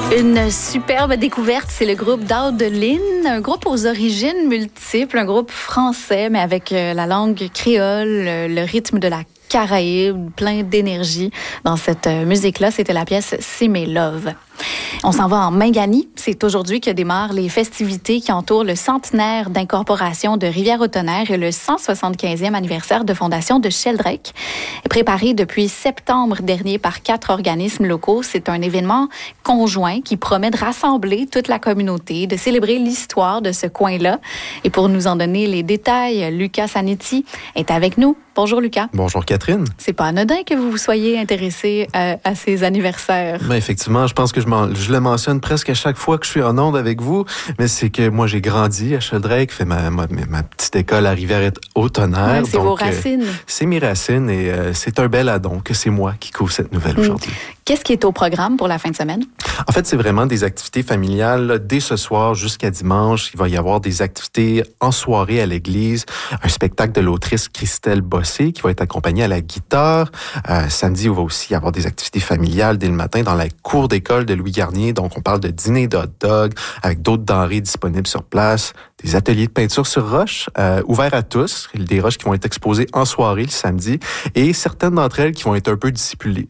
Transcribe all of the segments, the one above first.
Une superbe découverte, c'est le groupe Daudelin, un groupe aux origines multiples, un groupe français, mais avec la langue créole, le rythme de la Caraïbe, plein d'énergie dans cette musique-là. C'était la pièce C'est mes love. On s'en va en Mingani. C'est aujourd'hui que démarrent les festivités qui entourent le centenaire d'incorporation de Rivière-au-Tonnerre et le 175e anniversaire de fondation de Sheldrake. Préparé depuis septembre dernier par 4 organismes locaux, c'est un événement conjoint qui promet de rassembler toute la communauté, de célébrer l'histoire de ce coin-là. Et pour nous en donner les détails, Lucas Sanetti est avec nous. Bonjour Lucas. Bonjour Catherine. C'est pas anodin que vous soyez intéressé à ces anniversaires. Ben effectivement, je pense que je le mentionne presque à chaque fois que je suis en onde avec vous, mais c'est que moi j'ai grandi à Sheldrake, fait ma petite école à Rivière-au-Tonnerre. Ouais, c'est vos racines. C'est mes racines et c'est un bel addon que c'est moi qui couvre cette nouvelle aujourd'hui. Qu'est-ce qui est au programme pour la fin de semaine? En fait, c'est vraiment des activités familiales. Là, dès ce soir jusqu'à dimanche, il va y avoir des activités en soirée à l'église, un spectacle de l'autrice Christelle Bossé qui va être accompagnée à la guitare. Samedi, il va aussi y avoir des activités familiales dès le matin dans la cour d'école de Louis Garnier. Donc, on parle de dîner de hot dog avec d'autres denrées disponibles sur place, des ateliers de peinture sur roche ouverts à tous, des roches qui vont être exposées en soirée le samedi et certaines d'entre elles qui vont être un peu dissimulées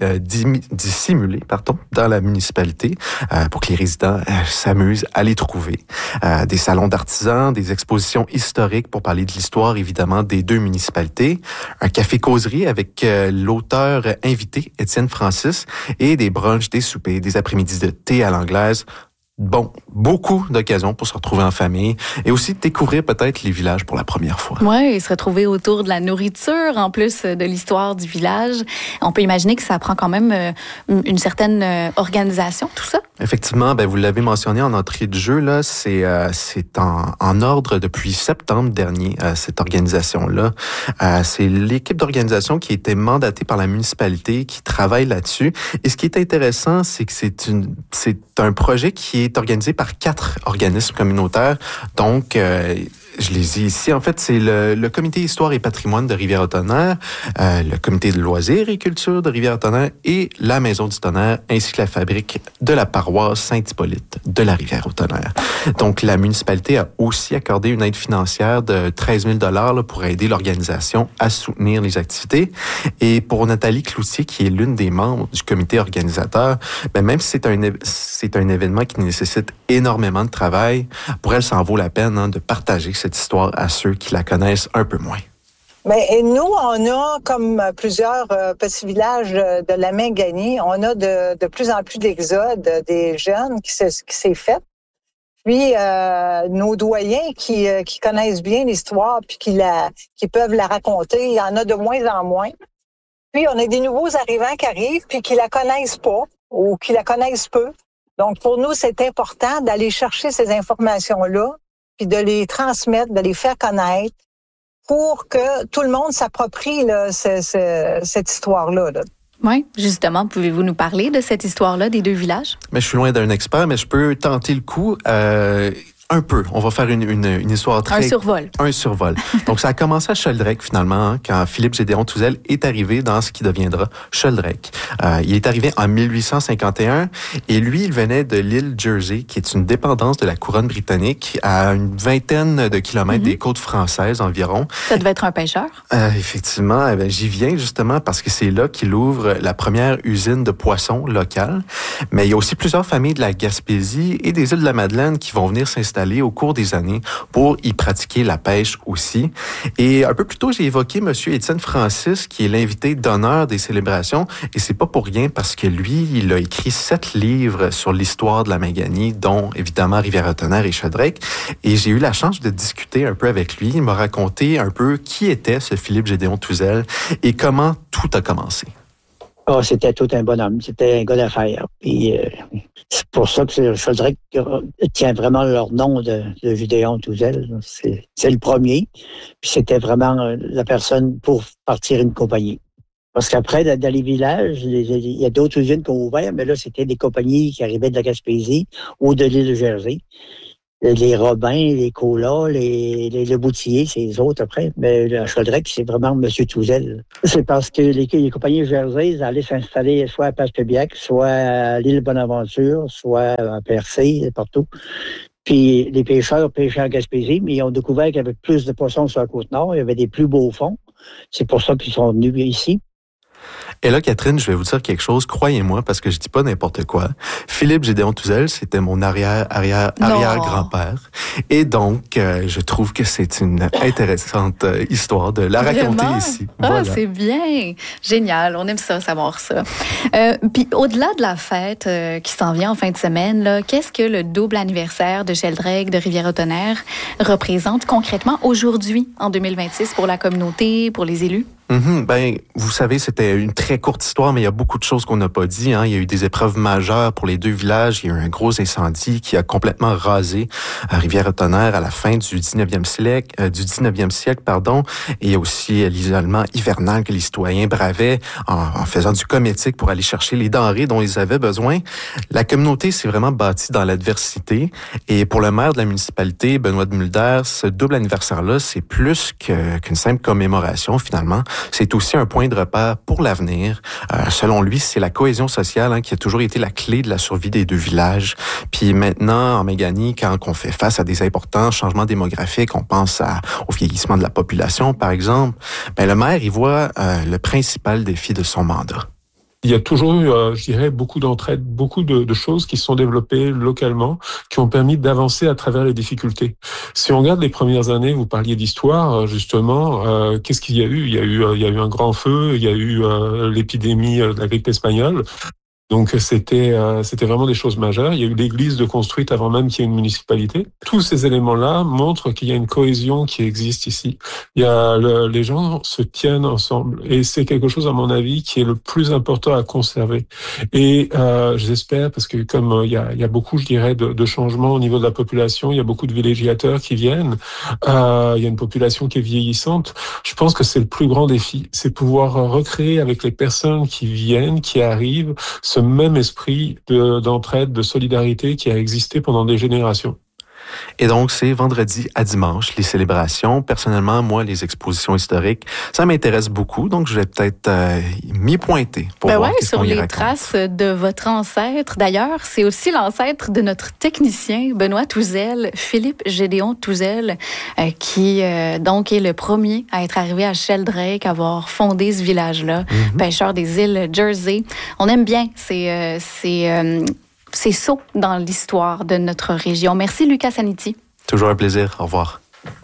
dans la municipalité pour que les résidents s'amusent à les trouver. Des salons d'artisans, des expositions historiques pour parler de l'histoire évidemment des deux municipalités, un café-causerie avec l'auteur invité Étienne Francis et des brunchs, des soupers, des après-midi de thé à l'anglaise. Bon, beaucoup d'occasions pour se retrouver en famille et aussi découvrir peut-être les villages pour la première fois. Oui, et se retrouver autour de la nourriture, en plus de l'histoire du village. On peut imaginer que ça prend quand même une certaine organisation, tout ça. Effectivement, vous l'avez mentionné en entrée de jeu, là, c'est en ordre depuis septembre dernier, cette organisation-là. C'est l'équipe d'organisation qui a été mandatée par la municipalité qui travaille là-dessus. Et ce qui est intéressant, c'est que c'est un projet qui est organisé par 4 organismes communautaires. Donc, je les ai ici. En fait, c'est le Comité Histoire et Patrimoine de Rivière-au-Tonnerre, le Comité de Loisirs et Culture de Rivière-au-Tonnerre et la Maison du Tonnerre, ainsi que la fabrique de la paroisse Saint-Hippolyte de la Rivière-au-Tonnerre. Donc, la municipalité a aussi accordé une aide financière de 13 000 $ pour aider l'organisation à soutenir les activités. Et pour Nathalie Cloutier, qui est l'une des membres du comité organisateur, même si c'est un événement qui nécessite énormément de travail, pour elle, ça en vaut la peine de partager cette histoire à ceux qui la connaissent un peu moins. Et nous, on a, comme plusieurs petits villages de la Mingani, on a de plus en plus d'exodes des jeunes qui s'est fait. Puis, nos doyens qui connaissent bien l'histoire puis qui peuvent la raconter, il y en a de moins en moins. Puis, on a des nouveaux arrivants qui arrivent puis qui la connaissent pas ou qui la connaissent peu. Donc, pour nous, c'est important d'aller chercher ces informations-là puis de les transmettre, de les faire connaître pour que tout le monde s'approprie là, cette histoire-là. Là. Oui, justement, pouvez-vous nous parler de cette histoire-là des deux villages? Mais je suis loin d'un expert, mais je peux tenter le coup. Un peu. On va faire une histoire très... Un survol. Donc, ça a commencé à Sheldrake, finalement, quand Philippe Gédéon Touzel est arrivé dans ce qui deviendra Sheldrake. Il est arrivé en 1851 et lui, il venait de l'île Jersey, qui est une dépendance de la couronne britannique, à une vingtaine de kilomètres des côtes françaises environ. Ça devait être un pêcheur? Effectivement. J'y viens justement parce que c'est là qu'il ouvre la première usine de poissons locale. Mais il y a aussi plusieurs familles de la Gaspésie et des îles de la Madeleine qui vont venir s'installer au cours des années pour y pratiquer la pêche aussi. Et un peu plus tôt, j'ai évoqué M. Étienne Francis, qui est l'invité d'honneur des célébrations. Et c'est pas pour rien parce que lui, il a écrit 7 livres sur l'histoire de la Mingani, dont évidemment Rivière-au-Tonnerre et Sheldrake. Et j'ai eu la chance de discuter un peu avec lui. Il m'a raconté un peu qui était ce Philippe Gédéon Touzel et comment tout a commencé. Oh, c'était tout un bonhomme. C'était un gars d'affaires. Puis c'est pour ça que Sheldrake tient vraiment leur nom de Gédéon Touzel. C'est le premier. Puis c'était vraiment la personne pour partir une compagnie. Parce qu'après, dans les villages, il y a d'autres usines qui ont ouvert, mais là, c'était des compagnies qui arrivaient de la Gaspésie ou de l'île de Jersey. Les Robins, les Colas, les Boutilliers, c'est les autres après. Mais à Cheldrec, c'est vraiment M. Touzel. C'est parce que les compagnies Jersey allaient s'installer soit à Passepébiac, soit à l'île Bonaventure, soit à Percé, partout. Puis les pêcheurs pêchaient en Gaspésie, mais ils ont découvert qu'il y avait plus de poissons sur la Côte-Nord. Il y avait des plus beaux fonds. C'est pour ça qu'ils sont venus ici. Et là, Catherine, je vais vous dire quelque chose, croyez-moi, parce que je dis pas n'importe quoi. Philippe Gédéon Touzel, c'était mon arrière-grand-père. Et donc, je trouve que c'est une intéressante histoire de la raconter ici. Voilà. Ah, c'est bien. Génial. On aime ça, savoir ça. Puis, au-delà de la fête qui s'en vient en fin de semaine, là, qu'est-ce que le double anniversaire de Sheldrec, de Rivière-au-Tonnerre, représente concrètement aujourd'hui, en 2026, pour la communauté, pour les élus? Ben, vous savez, c'était une très courte histoire, mais il y a beaucoup de choses qu'on n'a pas dit. Il y a eu des épreuves majeures pour les deux villages. Il y a eu un gros incendie qui a complètement rasé Rivière-au-Tonnerre à la fin du 19e siècle. Et il y a aussi l'isolement hivernal que les citoyens bravaient en faisant du cométique pour aller chercher les denrées dont ils avaient besoin. La communauté s'est vraiment bâtie dans l'adversité. Et pour le maire de la municipalité, Benoît de Mulder, ce double anniversaire-là, c'est plus qu'une simple commémoration, finalement. C'est aussi un point de repère pour l'avenir. Selon lui, c'est la cohésion sociale qui a toujours été la clé de la survie des deux villages. Puis maintenant, en Méganie, quand on fait face à des importants changements démographiques, on pense au vieillissement de la population, par exemple, le maire, il voit le principal défi de son mandat. Il y a toujours eu, je dirais, beaucoup d'entraide, beaucoup de choses qui se sont développées localement, qui ont permis d'avancer à travers les difficultés. Si on regarde les premières années, vous parliez d'histoire, justement, qu'est-ce qu'il y a eu ? Il y a eu un grand feu, il y a eu l'épidémie de la grippe espagnole. Donc c'était vraiment des choses majeures. Il y a eu l'église de construite avant même qu'il y ait une municipalité. Tous ces éléments-là montrent qu'il y a une cohésion qui existe ici. Les gens se tiennent ensemble et c'est quelque chose, à mon avis, qui est le plus important à conserver. Et j'espère, parce que comme il y a beaucoup, je dirais, de changements au niveau de la population, il y a beaucoup de villégiateurs qui viennent. Il y a une population qui est vieillissante. Je pense que c'est le plus grand défi, c'est pouvoir recréer avec les personnes qui viennent, qui arrivent, ce même esprit d'entraide, de solidarité qui a existé pendant des générations. Et donc, c'est vendredi à dimanche, les célébrations. Personnellement, moi, les expositions historiques, ça m'intéresse beaucoup. Donc, je vais peut-être m'y pointer pour voir qu'est-ce qu'on y raconte. Sur les traces de votre ancêtre. D'ailleurs, c'est aussi l'ancêtre de notre technicien, Benoît Touzel, Philippe Gédéon Touzel, qui donc est le premier à être arrivé à Sheldrec, à avoir fondé ce village-là, pêcheur des îles Jersey. On aime bien c'est saut dans l'histoire de notre région. Merci, Lucas Saniti. Toujours un plaisir. Au revoir.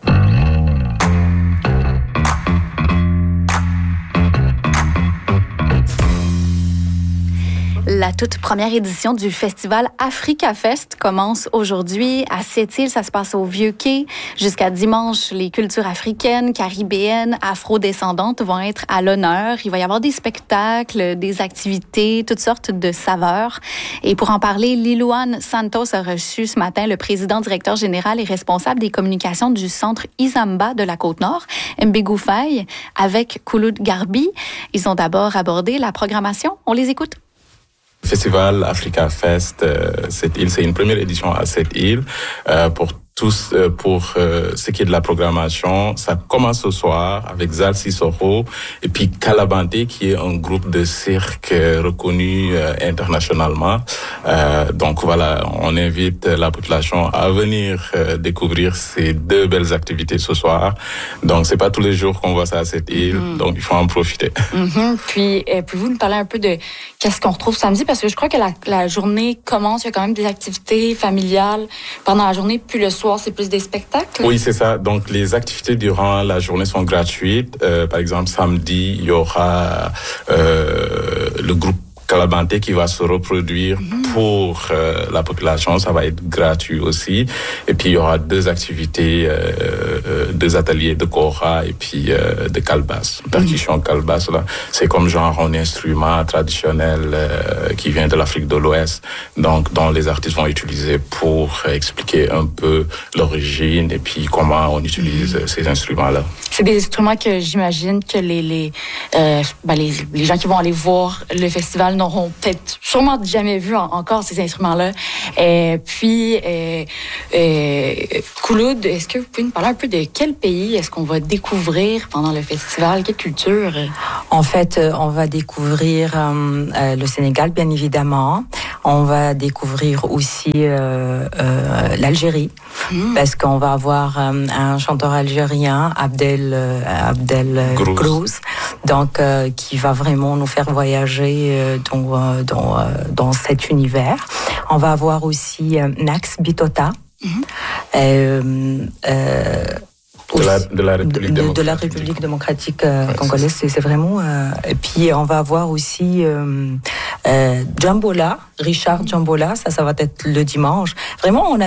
La toute première édition du festival Africa Fest commence aujourd'hui à Sept-Îles. Ça se passe au Vieux-Quai. Jusqu'à dimanche, les cultures africaines, caribéennes, afro-descendantes vont être à l'honneur. Il va y avoir des spectacles, des activités, toutes sortes de saveurs. Et pour en parler, Lilouane Santos a reçu ce matin le président directeur général et responsable des communications du centre Isamba de la Côte-Nord, Mbegou Faye, avec Kouloud Garbi. Ils ont d'abord abordé la programmation. On les écoute. Festival Africa Fest, Sept-Îles, c'est une première édition à Sept-Îles pour ce qui est de la programmation. Ça commence ce soir avec Zal Sissoko et puis Kalabante, qui est un groupe de cirque reconnu internationalement. Donc voilà, on invite la population à venir découvrir ces deux belles activités ce soir. Donc c'est pas tous les jours qu'on voit ça à Sept-Îles, donc il faut en profiter. Puis pouvez-vous nous parler un peu de qu'est-ce qu'on retrouve samedi? Parce que je crois que la journée commence, il y a quand même des activités familiales pendant la journée, puis le soir, c'est plus des spectacles? Oui, c'est ça. Donc, les activités durant la journée sont gratuites. Par exemple, samedi, il y aura le groupe Kalabante qui va se reproduire pour la population. Ça va être gratuit aussi. Et puis, il y aura deux activités, deux ateliers de kora et puis de calebasse. Percussion calebasse, là. C'est comme genre un instrument traditionnel qui vient de l'Afrique de l'Ouest. Donc, dont les artistes vont utiliser pour expliquer un peu l'origine et puis comment on utilise ces instruments-là. C'est des instruments que j'imagine que les gens qui vont aller voir le festival festival n'auront peut-être sûrement jamais vu encore ces instruments-là. Puis, Khouloud, est-ce que vous pouvez nous parler un peu de quel pays est-ce qu'on va découvrir pendant le festival? Quelle culture? En fait, on va découvrir le Sénégal, bien évidemment. On va découvrir aussi l'Algérie, parce qu'on va avoir un chanteur algérien, Abdel Grouz, donc qui va vraiment nous faire voyager dans cet univers. On va avoir aussi Nax Bitota. De la République démocratique congolaise, c'est vraiment. Et puis on va avoir aussi Djambola, Richard Djambola, ça va être le dimanche. Vraiment, on a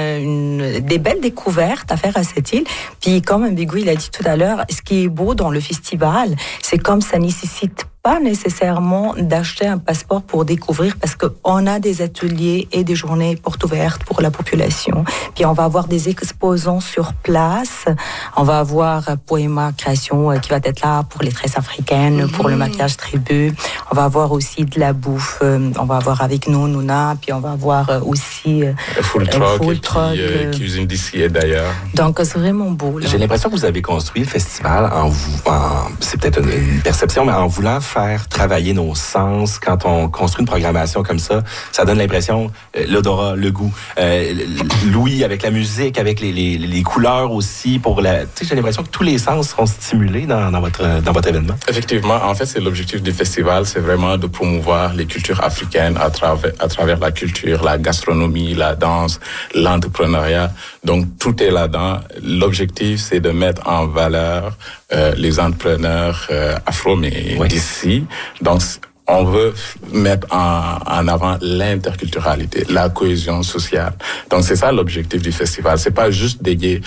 des belles découvertes à faire à cette île. Puis comme Mbigou il a dit tout à l'heure, ce qui est beau dans le festival, c'est comme ça nécessite pas nécessairement d'acheter un passeport pour découvrir, parce qu'on a des ateliers et des journées portes ouvertes pour la population. Puis on va avoir des exposants sur place. On va avoir Poema Création qui va être là pour les tresses africaines, pour le maquillage tribu. On va avoir aussi de la bouffe. On va avoir avec nous Nouna. Puis on va avoir aussi Full Truck qui usine d'ici d'ailleurs. Donc c'est vraiment beau. Là. J'ai l'impression que vous avez construit le festival c'est peut-être une perception, mais en voulant faire travailler nos sens. Quand on construit une programmation comme ça donne l'impression, l'odorat, le goût, l'ouïe avec la musique, avec les couleurs aussi. J'ai l'impression que tous les sens seront stimulés dans votre événement. Effectivement, en fait, c'est l'objectif du festival, c'est vraiment de promouvoir les cultures africaines à travers la culture, la gastronomie, la danse, l'entrepreneuriat. Donc, tout est là-dedans. L'objectif, c'est de mettre en valeur les entrepreneurs afro, mais d'ici. Donc, on veut mettre en avant l'interculturalité, la cohésion sociale. Donc, c'est ça l'objectif du festival. C'est pas juste dédié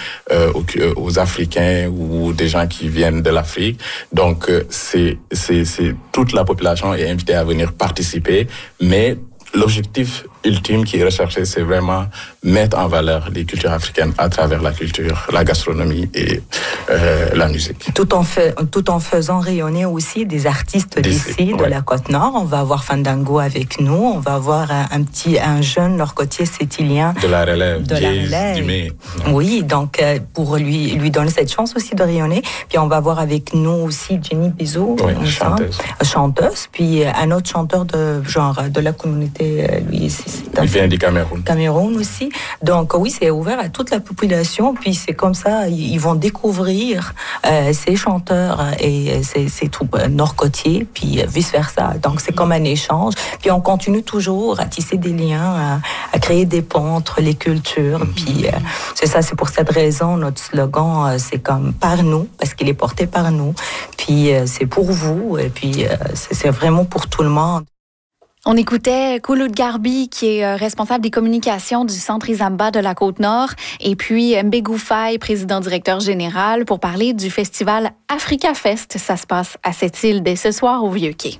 aux Africains ou des gens qui viennent de l'Afrique. Donc, c'est toute la population est invitée à venir participer, mais l'objectif ultime qui est recherché, c'est vraiment mettre en valeur les cultures africaines à travers la culture, la gastronomie et la musique. Tout en faisant rayonner aussi des artistes d'ici, de la Côte-Nord. On va avoir Fandango avec nous. On va avoir un jeune nord-côtier sétilien. De la relève. Dumé. Oui, donc pour lui donner cette chance aussi de rayonner. Puis on va avoir avec nous aussi Jenny Bizot, chanteuse. Puis un autre chanteur de la communauté, lui, il vient du Cameroun. Cameroun aussi. Donc oui, c'est ouvert à toute la population. Puis c'est comme ça, ils vont découvrir ces chanteurs et ces troupes nord-côtiers, puis vice-versa. Donc c'est comme un échange. Puis on continue toujours à tisser des liens, à créer des ponts entre les cultures. Puis c'est pour cette raison, notre slogan, c'est comme par nous, parce qu'il est porté par nous. Puis c'est pour vous, et puis c'est vraiment pour tout le monde. On écoutait Khouloud Garbi, qui est responsable des communications du Centre Isamba de la Côte-Nord, et puis Mbegou Faye, président-directeur général, pour parler du festival Africa Fest. Ça se passe à cette île dès ce soir au Vieux-Quai.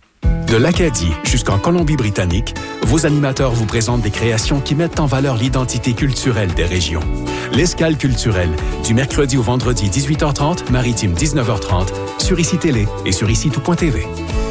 De l'Acadie jusqu'en Colombie-Britannique, vos animateurs vous présentent des créations qui mettent en valeur l'identité culturelle des régions. L'escale culturelle, du mercredi au vendredi 18h30, maritime 19h30, sur ICI Télé et sur ICI-tout.tv.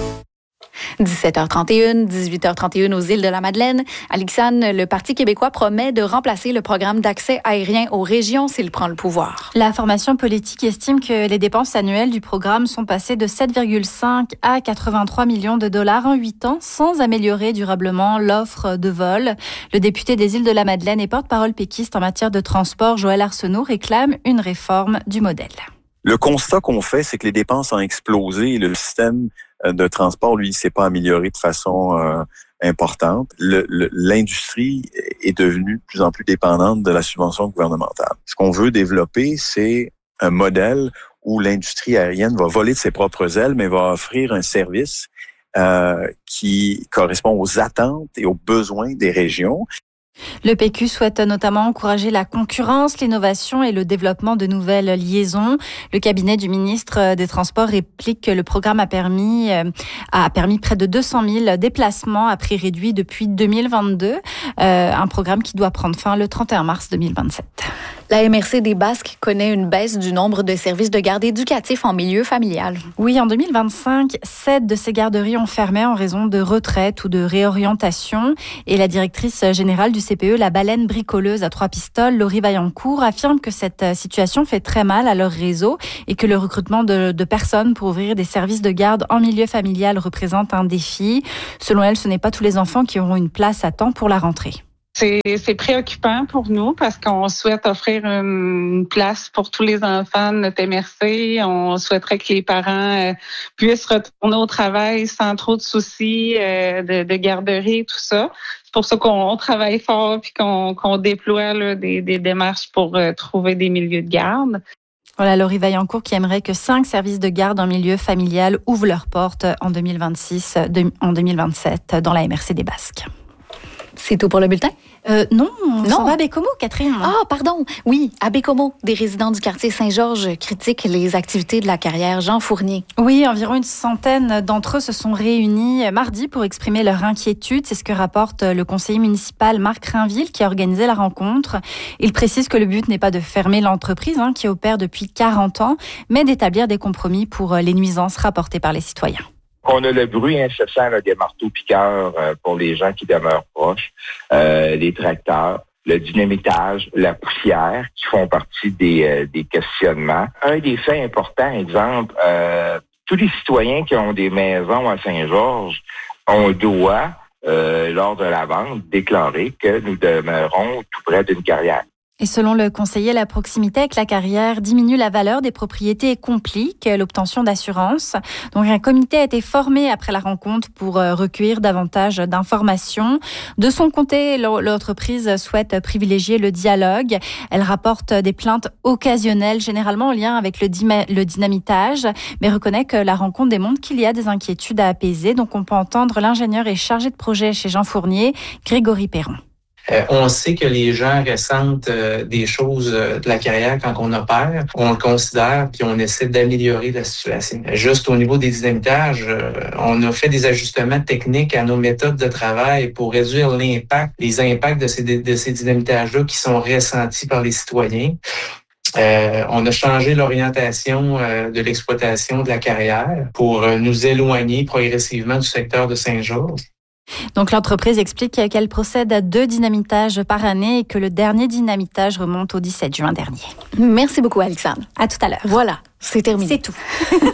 17h31, 18h31 aux îles de la Madeleine. Alexandre, le Parti québécois promet de remplacer le programme d'accès aérien aux régions s'il prend le pouvoir. La formation politique estime que les dépenses annuelles du programme sont passées de 7,5 à 83 millions de dollars en 8 ans, sans améliorer durablement l'offre de vol. Le député des îles de la Madeleine et porte-parole péquiste en matière de transport, Joël Arsenault, réclame une réforme du modèle. Le constat qu'on fait, c'est que les dépenses ont explosé et le système de transport, lui, il s'est pas amélioré de façon importante. L'industrie est devenue de plus en plus dépendante de la subvention gouvernementale. Ce qu'on veut développer, c'est un modèle où l'industrie aérienne va voler de ses propres ailes, mais va offrir un service qui correspond aux attentes et aux besoins des régions. Le PQ souhaite notamment encourager la concurrence, l'innovation et le développement de nouvelles liaisons. Le cabinet du ministre des Transports réplique que le programme a permis près de 200 000 déplacements à prix réduit depuis 2022. Un programme qui doit prendre fin le 31 mars 2027. La MRC des Basques connaît une baisse du nombre de services de garde éducatifs en milieu familial. Oui, en 2025, 7 de ces garderies ont fermé en raison de retraite ou de réorientation. Et la directrice générale du CPE, la baleine bricoleuse à 3 pistoles, Laurie Vaillancourt, affirme que cette situation fait très mal à leur réseau et que le recrutement de personnes pour ouvrir des services de garde en milieu familial représente un défi. Selon elle, ce n'est pas tous les enfants qui auront une place à temps pour la rentrée. C'est préoccupant pour nous parce qu'on souhaite offrir une place pour tous les enfants de notre MRC. On souhaiterait que les parents puissent retourner au travail sans trop de soucis de garderie, tout ça. C'est pour ça qu'on travaille fort puis qu'on déploie là, des démarches pour trouver des milieux de garde. Voilà, Laurie Vaillancourt qui aimerait que 5 services de garde en milieu familial ouvrent leurs portes en 2026, dans la MRC des Basques. C'est tout pour le bulletin? Non, on s'en va à Baie-Comeau, Catherine. Ah, pardon. Oui, à Baie-Comeau, des résidents du quartier Saint-Georges critiquent les activités de la carrière Jean Fournier. Oui, environ une centaine d'entre eux se sont réunis mardi pour exprimer leur inquiétude. C'est ce que rapporte le conseiller municipal Marc Rainville qui a organisé la rencontre. Il précise que le but n'est pas de fermer l'entreprise qui opère depuis 40 ans, mais d'établir des compromis pour les nuisances rapportées par les citoyens. On a le bruit incessant des marteaux-piqueurs pour les gens qui demeurent proches, les tracteurs, le dynamitage, la poussière qui font partie des questionnements. Un des faits importants, exemple, tous les citoyens qui ont des maisons à Saint-Georges, on doit, lors de la vente, déclarer que nous demeurons tout près d'une carrière. Et selon le conseiller, la proximité avec la carrière diminue la valeur des propriétés et complique l'obtention d'assurance. Donc un comité a été formé après la rencontre pour recueillir davantage d'informations. De son côté, l'entreprise souhaite privilégier le dialogue. Elle rapporte des plaintes occasionnelles, généralement en lien avec le dynamitage, mais reconnaît que la rencontre démontre qu'il y a des inquiétudes à apaiser. Donc on peut entendre l'ingénieur et chargé de projet chez Jean Fournier, Grégory Perron. On sait que les gens ressentent des choses de la carrière quand on opère. On le considère puis on essaie d'améliorer la situation. Juste au niveau des dynamitages, on a fait des ajustements techniques à nos méthodes de travail pour réduire les impacts de ces dynamitages-là qui sont ressentis par les citoyens. On a changé l'orientation de l'exploitation de la carrière pour nous éloigner progressivement du secteur de Saint-Georges. Donc l'entreprise explique qu'elle procède à 2 dynamitages par année et que le dernier dynamitage remonte au 17 juin dernier. Merci beaucoup, Alexandre. À tout à l'heure. Voilà, c'est terminé. C'est tout.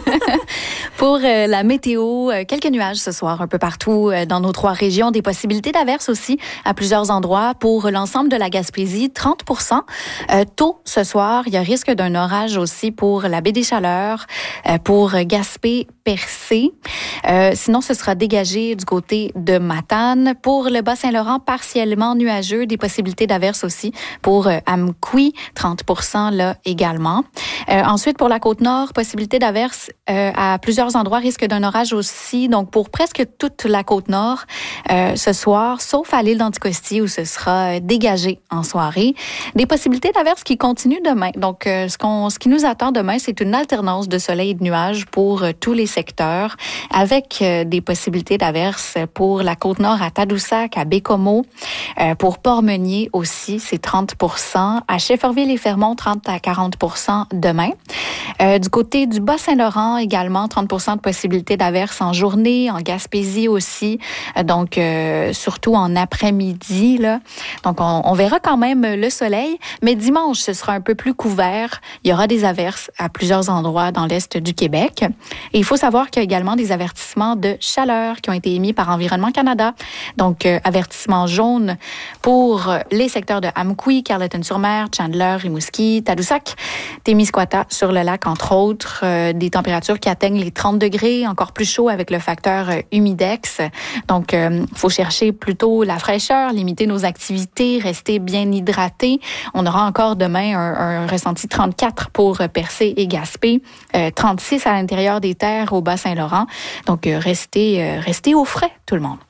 Pour la météo, quelques nuages ce soir un peu partout dans nos 3 régions. Des possibilités d'averses aussi à plusieurs endroits. Pour l'ensemble de la Gaspésie, 30%. Tôt ce soir, il y a risque d'un orage aussi pour la baie des Chaleurs, pour Gaspé-Percé. Sinon, ce sera dégagé du côté de Matane. Pour le Bas-Saint-Laurent, partiellement nuageux. Des possibilités d'averses aussi pour Amqui, 30% là également. Ensuite, pour la Côte-Nord, possibilité d'averses à plusieurs endroits, risque d'un orage aussi. Donc, pour presque toute la Côte-Nord ce soir, sauf à l'île d'Anticosti où ce sera dégagé en soirée. Des possibilités d'averses qui continuent demain. Donc, ce qui nous attend demain, c'est une alternance de soleil et de nuages pour tous les secteurs avec des possibilités d'averses pour la Côte-Nord à Tadoussac, à Baie-Comeau. Pour Port-Meunier aussi, c'est 30%. À Shefferville et Fermont, 30 à 40% demain. Du côté du Bas-Saint-Laurent également, 30% de possibilités d'averses en journée, en Gaspésie aussi, donc surtout en après-midi, là. Donc on verra quand même le soleil, mais dimanche, ce sera un peu plus couvert. Il y aura des averses à plusieurs endroits dans l'est du Québec. Et il faut savoir qu'il y a également des avertissements de chaleur qui ont été émis par Environnement Canada. Donc avertissement jaune pour les secteurs de Amqui, Carleton-sur-Mer, Chandler, Rimouski, Tadoussac, Témiscouata sur le lac, entre autres, des températures qui atteignent les 30 degrés, encore plus chaud avec le facteur humidex. Donc, faut chercher plutôt la fraîcheur, limiter nos activités, rester bien hydraté. On aura encore demain un ressenti 34 pour Percé et Gaspé, 36 à l'intérieur des terres au Bas-Saint-Laurent. Donc, restez au frais, tout le monde.